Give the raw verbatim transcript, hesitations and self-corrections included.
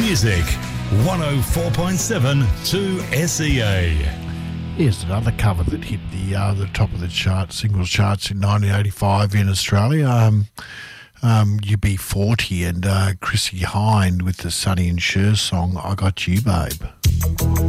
Music, one oh four point seven two S E A. Here's another cover that hit the uh, the top of the chart, singles charts in nineteen eighty-five in Australia. Um, um, U B forty and uh, Chrissy Hind with the Sonny and Cher song, I Got You, Babe.